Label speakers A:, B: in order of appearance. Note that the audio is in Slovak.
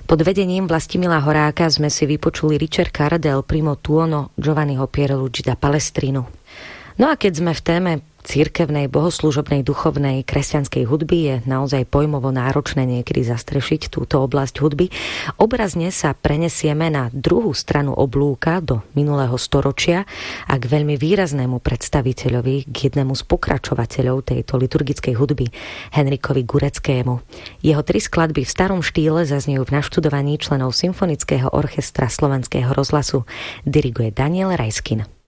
A: Pod vedením Vlastimila Horáka sme si vypočuli Ricercar del primo tuono Giovanniho Pierluigi da Palestrinu. No a keď sme v téme cirkevnej, bohoslúžobnej, duchovnej, kresťanskej hudby, je naozaj pojmovo náročné niekedy zastrešiť túto oblasť hudby. Obrazne sa prenesieme na druhú stranu oblúka do minulého storočia a k veľmi výraznému predstaviteľovi, k jednému z pokračovateľov tejto liturgickej hudby, Henrikovi Gureckému. Jeho 3 skladby v starom štýle zaznejú v naštudovaní členov Symfonického orchestra Slovenského rozhlasu. Diriguje Daniel Rajskin.